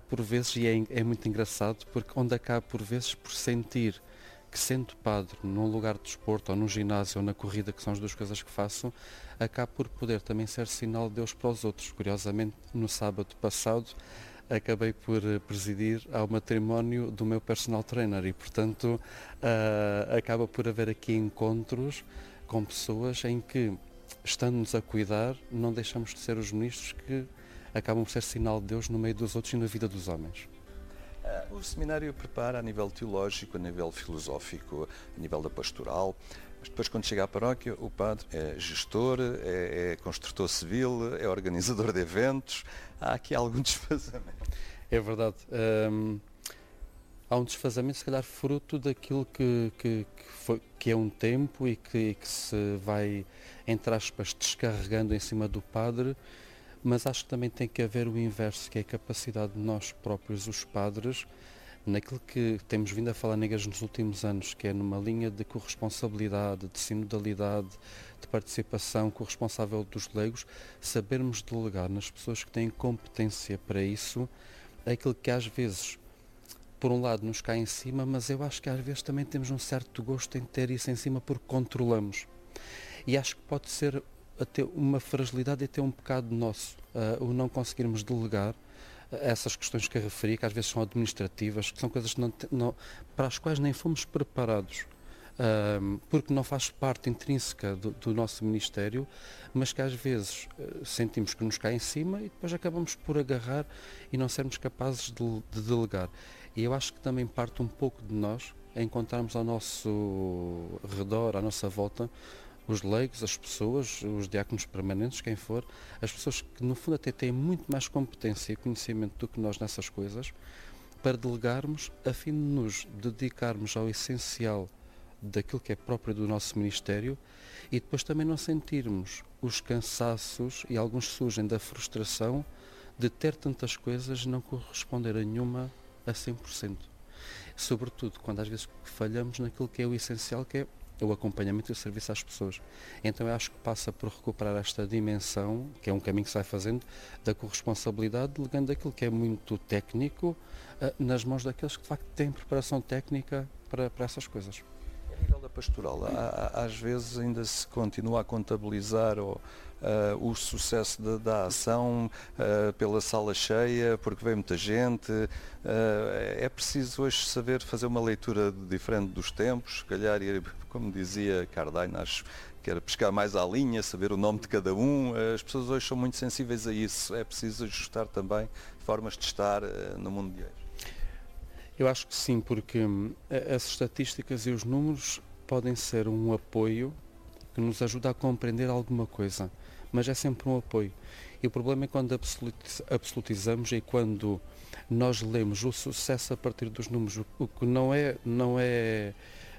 por vezes, e é muito engraçado, porque onde acabo por vezes por sentir que, sendo padre num lugar de desporto, ou num ginásio, ou na corrida, que são as duas coisas que faço, acabo por poder também ser sinal de Deus para os outros. Curiosamente, no sábado passado, acabei por presidir ao matrimónio do meu personal trainer e, portanto, acaba por haver aqui encontros com pessoas em que, estando-nos a cuidar, não deixamos de ser os ministros que acabam por ser sinal de Deus no meio dos outros e na vida dos homens. O seminário prepara a nível teológico, a nível filosófico, a nível da pastoral, mas depois, quando chega à paróquia, o padre é gestor, é construtor civil, é organizador de eventos. Há aqui algum desfazamento. É verdade. Há um desfazamento, se calhar, fruto daquilo que é um tempo e que se vai, entre aspas, descarregando em cima do padre. Mas acho que também tem que haver o inverso, que é a capacidade de nós próprios, os padres, naquilo que temos vindo a falar na Igreja nos últimos anos, que é numa linha de corresponsabilidade, de sinodalidade, de participação corresponsável dos leigos, sabermos delegar nas pessoas que têm competência para isso, aquilo que às vezes, por um lado, nos cai em cima, mas eu acho que às vezes também temos um certo gosto em ter isso em cima porque controlamos. E acho que pode ser até uma fragilidade e até um pecado nosso, o não conseguirmos delegar essas questões que eu referi, que às vezes são administrativas, que são coisas que para as quais nem fomos preparados, porque não faz parte intrínseca do nosso ministério, mas que às vezes sentimos que nos cai em cima e depois acabamos por agarrar e não sermos capazes de delegar. E eu acho que também parte um pouco de nós encontrarmos ao nosso redor, à nossa volta, os leigos, as pessoas, os diáconos permanentes, quem for, as pessoas que no fundo até têm muito mais competência e conhecimento do que nós nessas coisas, para delegarmos a fim de nos dedicarmos ao essencial daquilo que é próprio do nosso ministério e depois também não sentirmos os cansaços, e alguns surgem da frustração de ter tantas coisas e não corresponder a nenhuma a 100%. Sobretudo quando às vezes falhamos naquilo que é o essencial, que é o acompanhamento e o serviço às pessoas. Então eu acho que passa por recuperar esta dimensão, que é um caminho que se vai fazendo, da corresponsabilidade, delegando aquilo que é muito técnico nas mãos daqueles que de facto têm preparação técnica para essas coisas. A nível da pastoral, às vezes ainda se continua a contabilizar o sucesso da ação pela sala cheia, porque vem muita gente. É preciso hoje saber fazer uma leitura diferente dos tempos, se calhar, como dizia Cardain, acho que era pescar mais à linha, saber o nome de cada um. As pessoas hoje são muito sensíveis a isso. É preciso ajustar também formas de estar no mundo de hoje. Eu acho que sim, porque as estatísticas e os números podem ser um apoio que nos ajuda a compreender alguma coisa, mas é sempre um apoio. E o problema é quando absolutizamos e quando nós lemos o sucesso a partir dos números, o que não é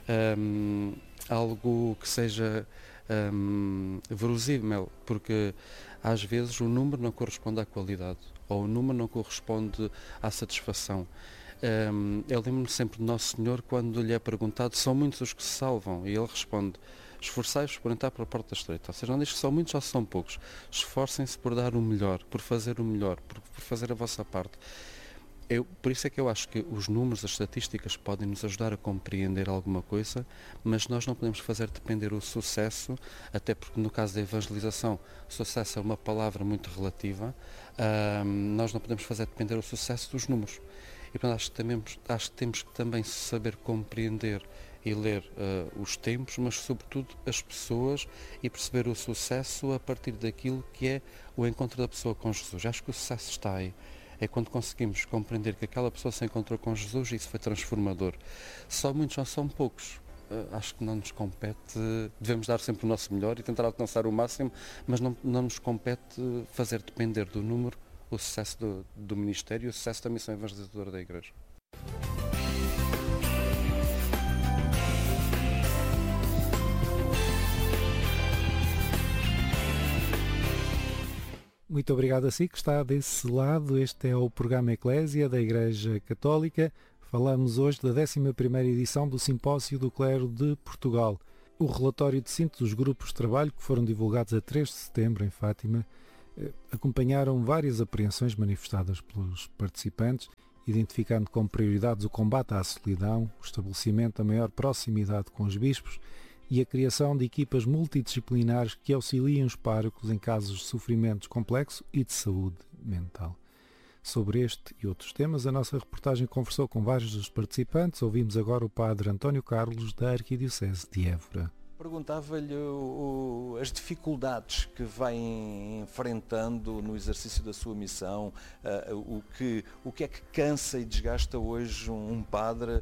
algo que seja verosímil, porque às vezes o número não corresponde à qualidade, ou o número não corresponde à satisfação. Eu lembro-me sempre de Nosso Senhor quando lhe é perguntado: são muitos os que se salvam? E ele responde: esforçai-vos por entrar pela porta estreita. Ou seja, não diz que são muitos ou são poucos. Esforcem-se por dar o melhor, por fazer o melhor, por fazer a vossa parte. Por isso é que eu acho que os números, as estatísticas podem nos ajudar a compreender alguma coisa, mas nós não podemos fazer depender o sucesso, até porque no caso da evangelização, sucesso é uma palavra muito relativa, nós não podemos fazer depender o sucesso dos números. E portanto, acho que temos que também saber compreender e ler os tempos, mas sobretudo as pessoas, e perceber o sucesso a partir daquilo que é o encontro da pessoa com Jesus. Acho que o sucesso está aí. É quando conseguimos compreender que aquela pessoa se encontrou com Jesus e isso foi transformador. Só muitos ou são poucos. Acho que não nos compete, devemos dar sempre o nosso melhor e tentar alcançar o máximo, mas não nos compete fazer depender do número o sucesso do ministério e o sucesso da missão evangelizadora da Igreja. Muito obrigado a si que está desse lado. Este é o programa Eclésia da Igreja Católica. Falamos hoje da 11ª edição do Simpósio do Clero de Portugal. O relatório de síntese dos grupos de trabalho que foram divulgados a 3 de setembro em Fátima acompanharam várias apreensões manifestadas pelos participantes, identificando como prioridades o combate à solidão, o estabelecimento da maior proximidade com os bispos e a criação de equipas multidisciplinares que auxiliem os párocos em casos de sofrimentos complexos e de saúde mental. Sobre este e outros temas, a nossa reportagem conversou com vários dos participantes. Ouvimos agora o padre António Carlos, da Arquidiocese de Évora. Perguntava-lhe as dificuldades que vai enfrentando no exercício da sua missão, o que é que cansa e desgasta hoje um padre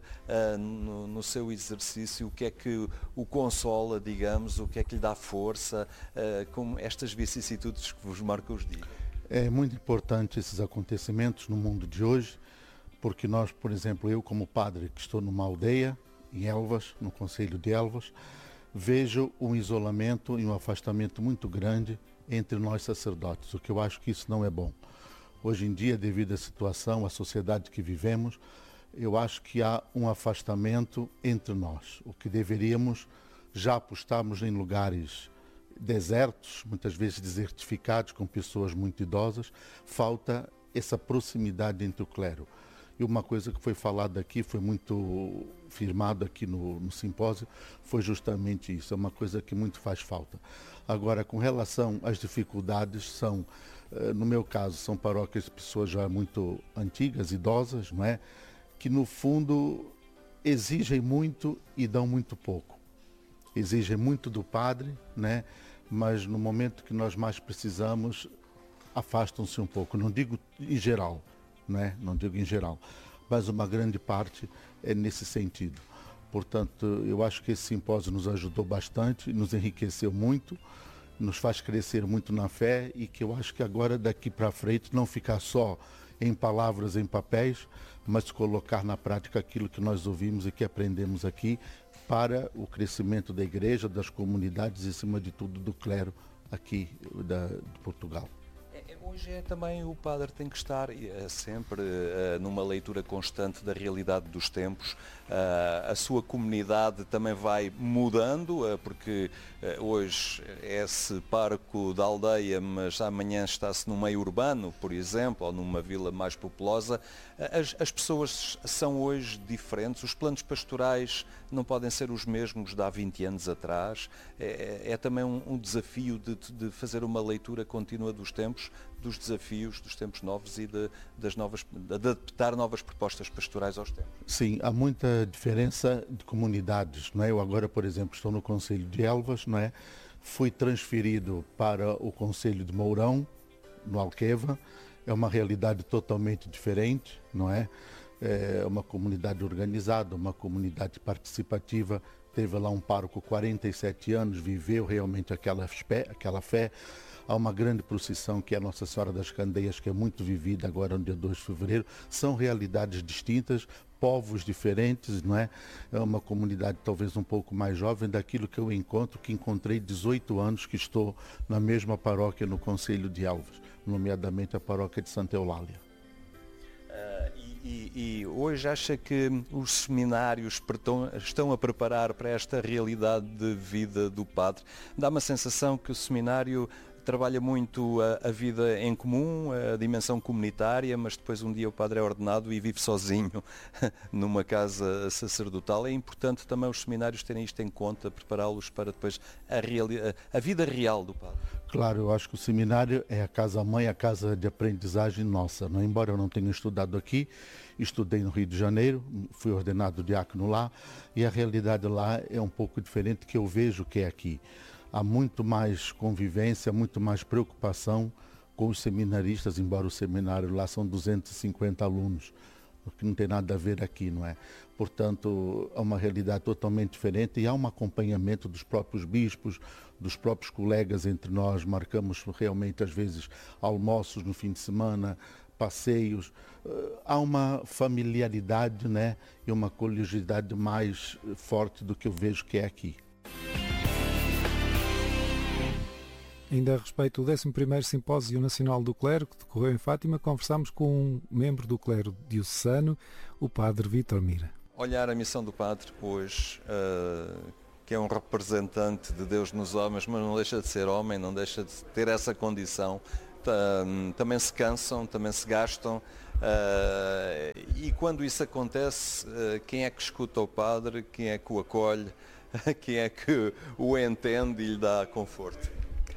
no seu exercício, o que é que o consola, digamos, o que é que lhe dá força, com estas vicissitudes que vos marcam os dias. É muito importante esses acontecimentos no mundo de hoje, porque nós, por exemplo, eu como padre que estou numa aldeia, em Elvas, no concelho de Elvas, vejo um isolamento e um afastamento muito grande entre nós sacerdotes, o que eu acho que isso não é bom. Hoje em dia, devido à situação, à sociedade que vivemos, eu acho que há um afastamento entre nós, o que deveríamos já apostarmos em lugares desertos, muitas vezes desertificados, com pessoas muito idosas. Falta essa proximidade entre o clero. E uma coisa que foi falada aqui, foi muito firmado aqui no simpósio, foi justamente isso. É uma coisa que muito faz falta. Agora, com relação às dificuldades, no meu caso, são paróquias de pessoas já muito antigas, idosas, não é? Que no fundo exigem muito e dão muito pouco. Exigem muito do padre, né? Mas no momento que nós mais precisamos, afastam-se um pouco. Não digo em geral, né? Não digo em geral, mas uma grande parte é nesse sentido. Portanto, eu acho que esse simpósio nos ajudou bastante, nos enriqueceu muito, nos faz crescer muito na fé e que eu acho que agora, daqui para frente, não ficar só em palavras, em papéis, mas colocar na prática aquilo que nós ouvimos e que aprendemos aqui para o crescimento da igreja, das comunidades e, acima de tudo, do clero aqui de Portugal. Hoje também o padre tem que estar sempre numa leitura constante da realidade dos tempos. A sua comunidade também vai mudando, porque hoje é-se pároco da aldeia, mas amanhã está-se no meio urbano, por exemplo, ou numa vila mais populosa. As pessoas são hoje diferentes, os planos pastorais não podem ser os mesmos de há 20 anos atrás. É também um desafio de fazer uma leitura contínua dos tempos, dos desafios dos tempos novos e de adaptar novas propostas pastorais aos tempos. Sim, há muita diferença de comunidades, não é? Eu agora, por exemplo, estou no concelho de Elvas, não é? Fui transferido para o concelho de Mourão, no Alqueva. É uma realidade totalmente diferente, não é? É uma comunidade organizada, uma comunidade participativa. Teve lá um pároco 47 anos, viveu realmente aquela fé. Há uma grande procissão que é a Nossa Senhora das Candeias, que é muito vivida agora no dia 2 de fevereiro. São realidades distintas, povos diferentes, não é? É uma comunidade talvez um pouco mais jovem daquilo que eu encontrei 18 anos que estou na mesma paróquia no concelho de Elvas, nomeadamente a paróquia de Santa Eulália. E hoje acha que os seminários estão a preparar para esta realidade de vida do padre? Dá uma sensação que o seminário trabalha muito a vida em comum, a dimensão comunitária, mas depois um dia o padre é ordenado e vive sozinho numa casa sacerdotal. É importante também os seminários terem isto em conta, prepará-los para depois a vida real do padre. Claro, eu acho que o seminário é a casa-mãe, a casa de aprendizagem nossa. Não? Embora eu não tenha estudado aqui, estudei no Rio de Janeiro, fui ordenado diácono lá, e a realidade lá é um pouco diferente do que eu vejo que é aqui. Há muito mais convivência, muito mais preocupação com os seminaristas, embora o seminário lá são 250 alunos, o que não tem nada a ver aqui, não é? Portanto, é uma realidade totalmente diferente e há um acompanhamento dos próprios bispos, dos próprios colegas entre nós. Marcamos realmente, às vezes, almoços no fim de semana, passeios. Há uma familiaridade, né? E uma colegialidade mais forte do que eu vejo que é aqui. Ainda a respeito do 11º Simpósio Nacional do Clero, que decorreu em Fátima, conversámos com um membro do clero diocesano, o padre Vítor Mira. Olhar a missão do padre hoje, que é um representante de Deus nos homens, mas não deixa de ser homem, não deixa de ter essa condição também se cansam, também se gastam. E quando isso acontece, quem é que escuta o padre, quem é que o acolhe, quem é que o entende e lhe dá conforto?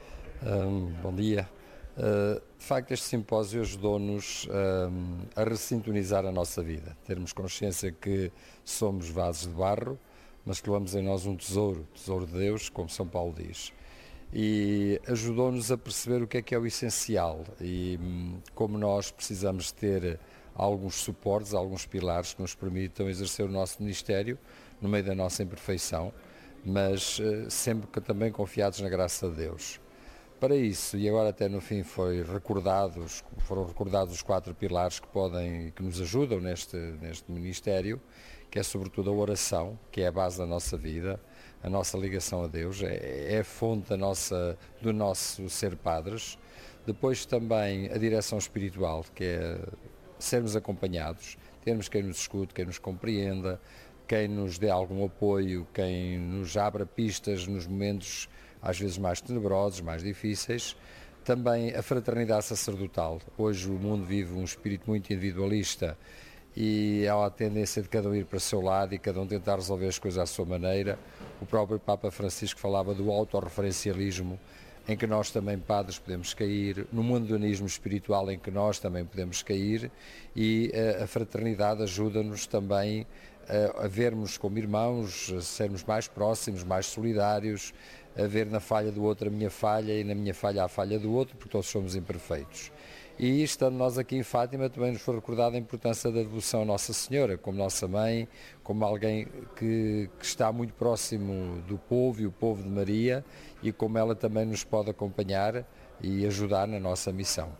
Bom dia. De facto, este simpósio ajudou-nos a ressintonizar a nossa vida, termos consciência que somos vasos de barro, mas que levamos em nós um tesouro de Deus, como São Paulo diz. E ajudou-nos a perceber o que é o essencial e como nós precisamos ter alguns suportes, alguns pilares que nos permitam exercer o nosso ministério no meio da nossa imperfeição, mas sempre também confiados na graça de Deus. Para isso, e agora até no fim foram recordados os 4 pilares que nos ajudam neste ministério, que é sobretudo a oração, que é a base da nossa vida, a nossa ligação a Deus, é a fonte do nosso ser padres. Depois também a direção espiritual, que é sermos acompanhados, termos quem nos escute, quem nos compreenda, quem nos dê algum apoio, quem nos abra pistas nos momentos às vezes mais tenebrosos, mais difíceis. Também a fraternidade sacerdotal. Hoje o mundo vive um espírito muito individualista e há a tendência de cada um ir para o seu lado e cada um tentar resolver as coisas à sua maneira. O próprio Papa Francisco falava do autorreferencialismo, em que nós também, padres, podemos cair, no mundanismo espiritual em que nós também podemos cair, e a fraternidade ajuda-nos também a vermos como irmãos, a sermos mais próximos, mais solidários, a ver na falha do outro a minha falha e na minha falha a falha do outro, porque todos somos imperfeitos. E estando nós aqui em Fátima, também nos foi recordada a importância da devoção a Nossa Senhora, como nossa mãe, como alguém que está muito próximo do povo e o povo de Maria, e como ela também nos pode acompanhar e ajudar na nossa missão.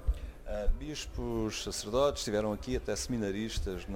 Bispos, sacerdotes, estiveram aqui, até seminaristas,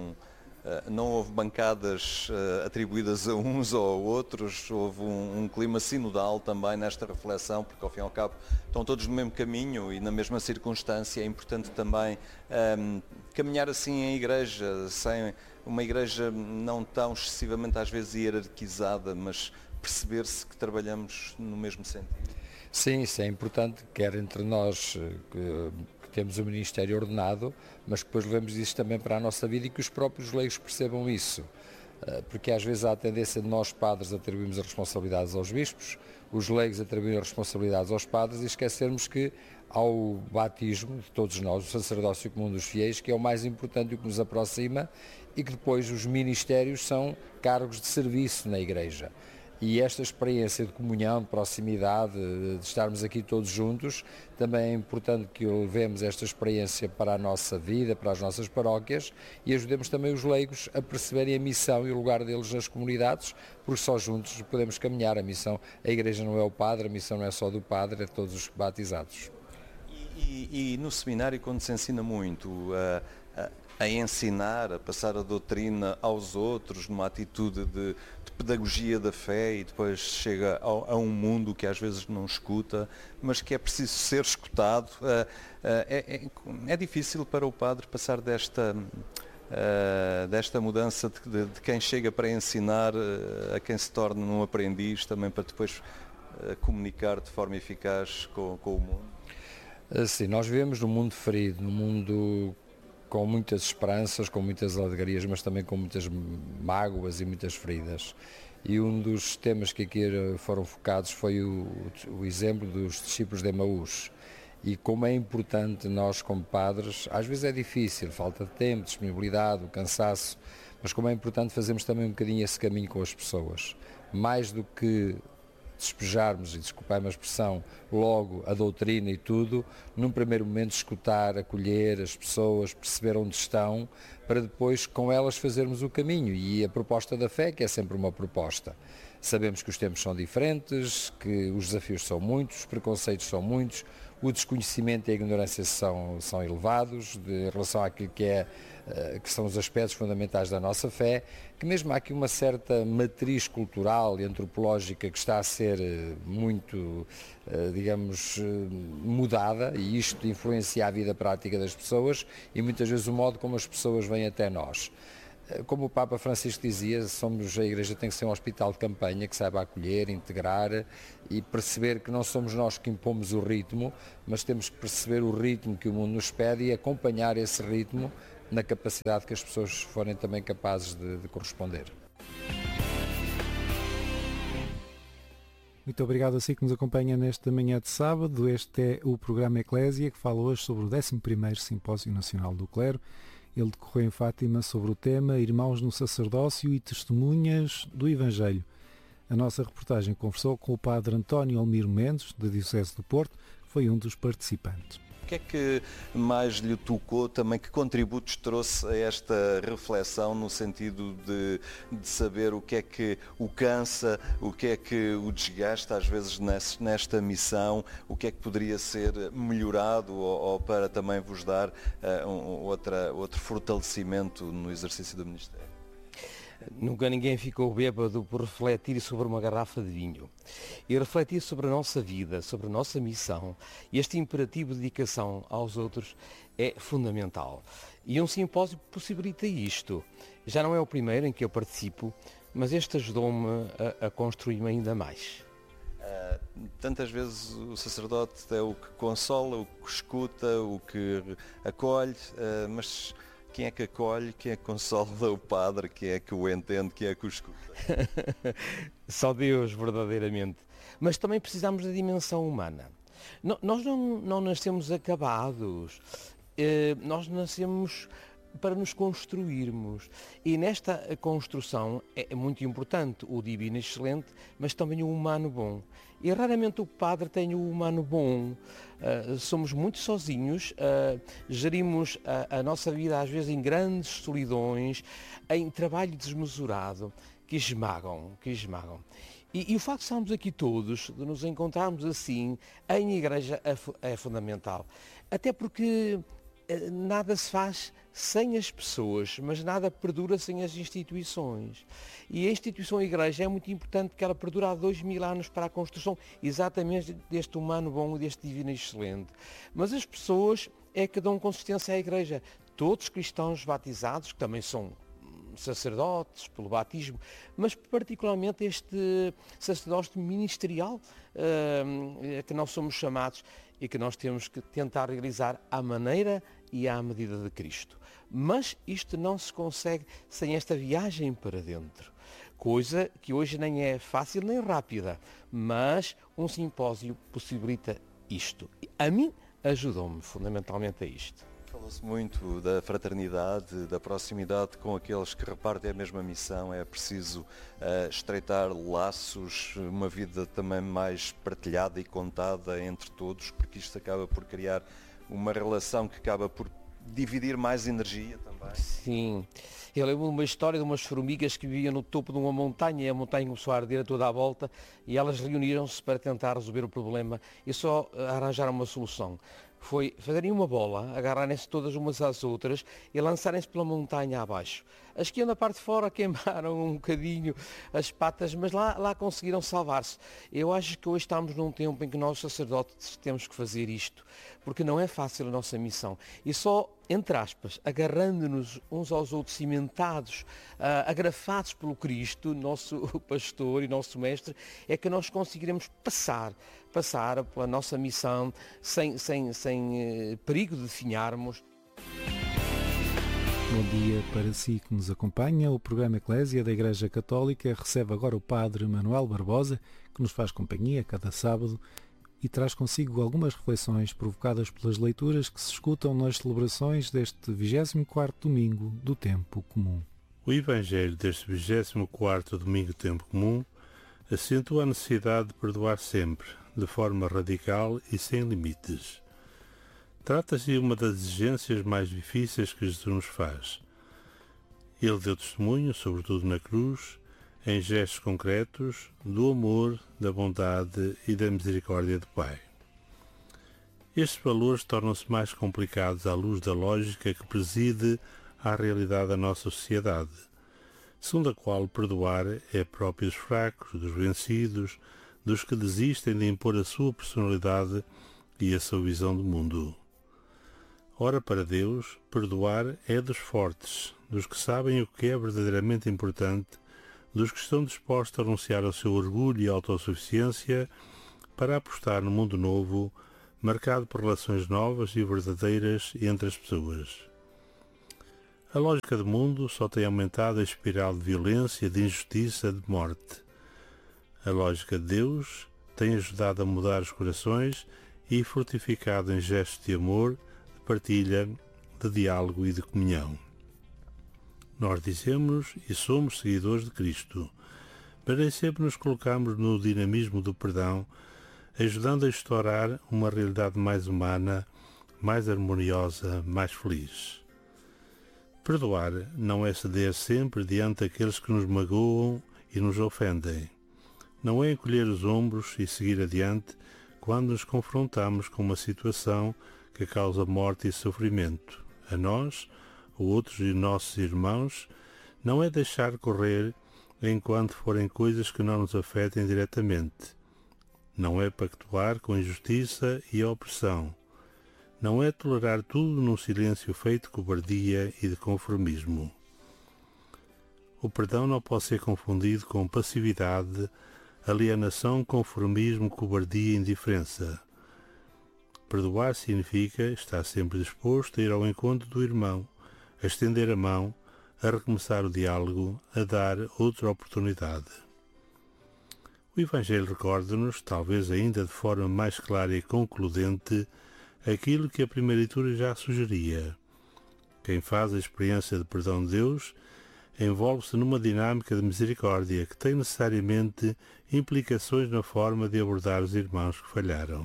não houve bancadas atribuídas a uns ou a outros, houve um clima sinodal também nesta reflexão, porque ao fim e ao cabo estão todos no mesmo caminho e na mesma circunstância. É importante também caminhar assim em igreja, sem uma igreja não tão excessivamente às vezes hierarquizada, mas perceber-se que trabalhamos no mesmo sentido. Sim, isso é importante, quer entre nós que temos o ministério ordenado, mas que depois levamos isso também para a nossa vida e que os próprios leigos percebam isso. Porque às vezes há a tendência de nós, padres, atribuirmos as responsabilidades aos bispos, os leigos atribuírem as responsabilidades aos padres e esquecermos que ao batismo de todos nós, o sacerdócio comum dos fiéis, que é o mais importante e o que nos aproxima, e que depois os ministérios são cargos de serviço na Igreja. E esta experiência de comunhão, de proximidade, de estarmos aqui todos juntos, também é importante que levemos esta experiência para a nossa vida, para as nossas paróquias, e ajudemos também os leigos a perceberem a missão e o lugar deles nas comunidades, porque só juntos podemos caminhar. A Igreja não é o padre, a missão não é só do padre, é de todos os batizados. E no seminário, quando se ensina muito a ensinar, a passar a doutrina aos outros, numa atitude de pedagogia da fé, e depois chega a um mundo que às vezes não escuta, mas que é preciso ser escutado, é difícil para o padre passar desta mudança de quem chega para ensinar a quem se torna um aprendiz, também para depois comunicar de forma eficaz com o mundo? Sim, nós vivemos num mundo ferido, num mundo com muitas esperanças, com muitas alegrias, mas também com muitas mágoas e muitas feridas. E um dos temas que aqui foram focados foi o exemplo dos discípulos de Emaús. E como é importante nós, como padres, às vezes é difícil, falta de tempo, disponibilidade, o cansaço, mas como é importante fazermos também um bocadinho esse caminho com as pessoas. Mais do que despejarmos, e desculpem a expressão, logo a doutrina e tudo, num primeiro momento escutar, acolher as pessoas, perceber onde estão, para depois com elas fazermos o caminho. E a proposta da fé, que é sempre uma proposta. Sabemos que os tempos são diferentes, que os desafios são muitos, os preconceitos são muitos, o desconhecimento e a ignorância são elevados em relação àquilo que são os aspectos fundamentais da nossa fé, que mesmo há aqui uma certa matriz cultural e antropológica que está a ser muito, digamos, mudada, e isto influencia a vida prática das pessoas e muitas vezes o modo como as pessoas vêm até nós. Como o Papa Francisco dizia, a Igreja tem que ser um hospital de campanha que saiba acolher, integrar e perceber que não somos nós que impomos o ritmo, mas temos que perceber o ritmo que o mundo nos pede e acompanhar esse ritmo na capacidade que as pessoas forem também capazes de corresponder. Muito obrigado a si que nos acompanha nesta manhã de sábado. Este é o programa Eclésia, que fala hoje sobre o 11º Simpósio Nacional do Clero. Ele decorreu em Fátima sobre o tema Irmãos no Sacerdócio e Testemunhas do Evangelho. A nossa reportagem conversou com o padre António Almiro Mendes, da Diocese do Porto, que foi um dos participantes. O que é que mais lhe tocou também? Que contributos trouxe a esta reflexão no sentido de saber o que é que o cansa, o que é que o desgasta às vezes nesta missão, o que é que poderia ser melhorado ou para também vos dar outro fortalecimento no exercício do ministério? Nunca ninguém ficou bêbado por refletir sobre uma garrafa de vinho. E refletir sobre a nossa vida, sobre a nossa missão, este imperativo de dedicação aos outros é fundamental. E um simpósio possibilita isto. Já não é o primeiro em que eu participo, mas este ajudou-me a construir-me ainda mais. Tantas vezes o sacerdote é o que consola, o que escuta, o que acolhe, mas quem é que acolhe, quem é que consola o padre, quem é que o entende, quem é que o escuta? Só Deus, verdadeiramente. Mas também precisamos da dimensão humana. Nós não nascemos acabados, nós nascemos para nos construirmos. E nesta construção é muito importante o divino excelente, mas também o humano bom. E raramente o padre tem o humano bom. Somos muito sozinhos, gerimos a nossa vida às vezes em grandes solidões, em trabalho desmesurado, que esmagam. E o facto de estarmos aqui todos, de nos encontrarmos assim, em igreja, é fundamental. Até porque nada se faz sem as pessoas, mas nada perdura sem as instituições. E a instituição Igreja é muito importante porque ela perdura há 2000 anos para a construção exatamente deste humano bom e deste divino excelente. Mas as pessoas é que dão consistência à Igreja. Todos cristãos batizados, que também são sacerdotes pelo batismo, mas particularmente este sacerdócio ministerial que nós somos chamados e que nós temos que tentar realizar à maneira e à medida de Cristo. Mas isto não se consegue sem esta viagem para dentro, coisa que hoje nem é fácil nem rápida, mas um simpósio possibilita isto. A mim ajudou-me fundamentalmente a isto. Falou-se muito da fraternidade, da proximidade com aqueles que repartem a mesma missão. É preciso estreitar laços, uma vida também mais partilhada e contada entre todos, porque isto acaba por criar uma relação que acaba por dividir mais energia também. Sim. Eu lembro de uma história de umas formigas que viviam no topo de uma montanha e a montanha começou a arder a toda a volta e elas reuniram-se para tentar resolver o problema e só arranjaram uma solução. Foi fazerem uma bola, agarrarem-se todas umas às outras e lançarem-se pela montanha abaixo. As que iam na parte de fora queimaram um bocadinho as patas, mas lá conseguiram salvar-se. Eu acho que hoje estamos num tempo em que nós sacerdotes temos que fazer isto, porque não é fácil a nossa missão. E só, entre aspas, agarrando-nos uns aos outros, cimentados, agrafados pelo Cristo, nosso pastor e nosso mestre, é que nós conseguiremos passar pela nossa missão sem perigo de definharmos. Bom dia para si que nos acompanha. O programa Eclésia da Igreja Católica recebe agora o Padre Manuel Barbosa, que nos faz companhia cada sábado e traz consigo algumas reflexões provocadas pelas leituras que se escutam nas celebrações deste 24º domingo do Tempo Comum. O Evangelho deste 24º domingo do Tempo Comum acentua a necessidade de perdoar sempre, de forma radical e sem limites. Trata-se de uma das exigências mais difíceis que Jesus nos faz. Ele deu testemunho, sobretudo na cruz, em gestos concretos, do amor, da bondade e da misericórdia do Pai. Estes valores tornam-se mais complicados à luz da lógica que preside à realidade da nossa sociedade, segundo a qual perdoar é próprio dos fracos, dos vencidos, dos que desistem de impor a sua personalidade e a sua visão do mundo. Ora, para Deus, perdoar é dos fortes, dos que sabem o que é verdadeiramente importante, dos que estão dispostos a renunciar ao seu orgulho e autossuficiência para apostar no mundo novo, marcado por relações novas e verdadeiras entre as pessoas. A lógica do mundo só tem aumentado a espiral de violência, de injustiça, de morte. A lógica de Deus tem ajudado a mudar os corações e fortificado em gestos de amor, de partilha, de diálogo e de comunhão. Nós dizemos e somos seguidores de Cristo, mas nem sempre nos colocamos no dinamismo do perdão, ajudando a instaurar uma realidade mais humana, mais harmoniosa, mais feliz. Perdoar não é ceder sempre diante daqueles que nos magoam e nos ofendem. Não é encolher os ombros e seguir adiante quando nos confrontamos com uma situação que causa morte e sofrimento. A nós, a outros de nossos irmãos, não é deixar correr enquanto forem coisas que não nos afetem diretamente. Não é pactuar com a injustiça e a opressão. Não é tolerar tudo num silêncio feito de cobardia e de conformismo. O perdão não pode ser confundido com passividade, alienação, conformismo, cobardia e indiferença. Perdoar significa estar sempre disposto a ir ao encontro do irmão, a estender a mão, a recomeçar o diálogo, a dar outra oportunidade. O Evangelho recorda-nos, talvez ainda de forma mais clara e concludente, aquilo que a primeira leitura já sugeria. Quem faz a experiência de perdão de Deus envolve-se numa dinâmica de misericórdia que tem necessariamente implicações na forma de abordar os irmãos que falharam.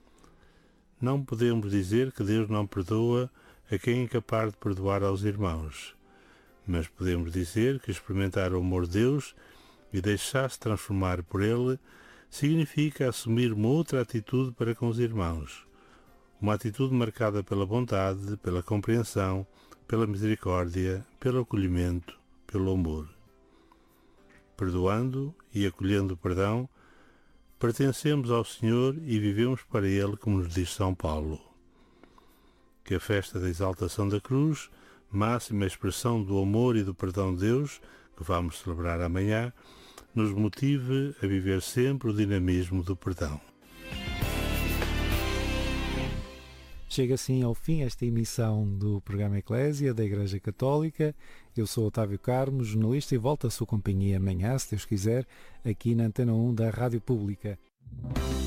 Não podemos dizer que Deus não perdoa a quem é incapaz de perdoar aos irmãos, mas podemos dizer que experimentar o amor de Deus e deixar-se transformar por ele significa assumir uma outra atitude para com os irmãos, uma atitude marcada pela bondade, pela compreensão, pela misericórdia, pelo acolhimento, pelo amor. Perdoando e acolhendo o perdão, pertencemos ao Senhor e vivemos para Ele, como nos diz São Paulo. Que a festa da exaltação da cruz, máxima expressão do amor e do perdão de Deus, que vamos celebrar amanhã, nos motive a viver sempre o dinamismo do perdão. Chega assim ao fim esta emissão do programa Eclésia da Igreja Católica. Eu sou Otávio Carmo, jornalista, e volto à sua companhia amanhã, se Deus quiser, aqui na Antena 1 da Rádio Pública.